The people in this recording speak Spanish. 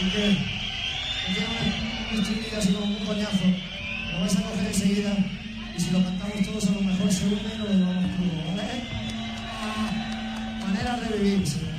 Así que tiene un estribillo así como un coñazo. Lo vais a coger enseguida y si lo cantamos todos a lo mejor se une y nos lo vamos crudo, ¿vale? Maneras de vivir.